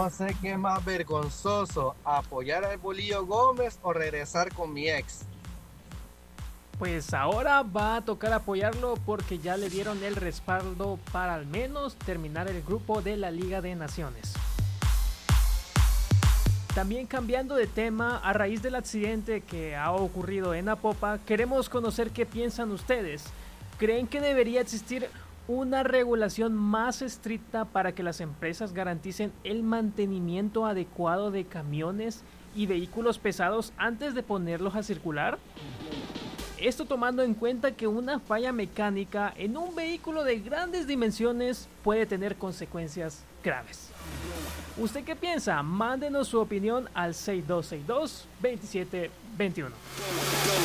No sé qué más vergonzoso, apoyar al Bolillo Gómez o regresar con mi ex. Pues ahora va a tocar apoyarlo porque ya le dieron el respaldo para al menos terminar el grupo de la Liga de Naciones. También cambiando de tema, a raíz del accidente que ha ocurrido en Apopa, queremos conocer qué piensan ustedes. ¿Creen que debería existir una regulación más estricta para que las empresas garanticen el mantenimiento adecuado de camiones y vehículos pesados antes de ponerlos a circular? Esto tomando en cuenta que una falla mecánica en un vehículo de grandes dimensiones puede tener consecuencias graves. ¿Usted qué piensa? Mándenos su opinión al 6262-2721.